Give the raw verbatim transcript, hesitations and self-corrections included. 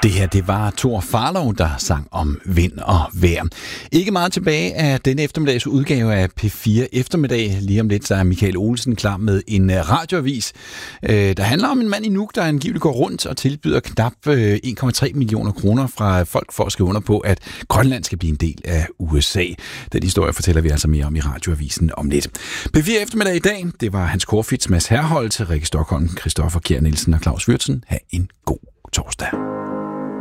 Det her, det var Thor Farlov, der sang om vind og vejr. Ikke meget tilbage af denne eftermiddags udgave af P fire Eftermiddag. Lige om lidt, så er Michael Olsen klar med en radioavis, der handler om en mand i Nuuk, der angiveligt går rundt og tilbyder knap en komma tre millioner kroner fra folk for at skrive under på, at Grønland skal blive en del af U S A. Den historie fortæller vi altså mere om i radioavisen om lidt. P fire Eftermiddag i dag, det var Hans Korfits, Mads Herholdt, Rikke Stockholm, Christoffer Kjær Nielsen og Claus Würtzen. Ha' en god torsdag.